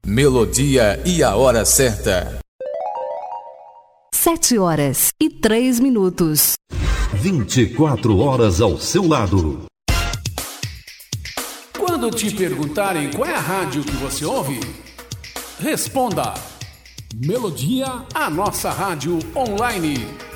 Melodia e a hora certa. 7h03. 24 horas ao seu lado. Quando te perguntarem qual é a rádio que você ouve, responda: Melodia, a nossa rádio online.